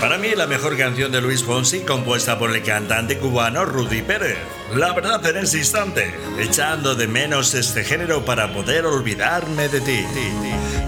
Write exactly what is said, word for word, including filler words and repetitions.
Para mí, la mejor canción de Luis Fonsi, compuesta por el cantante cubano Rudy Pérez. La verdad, en ese instante, echando de menos este género para poder olvidarme de ti.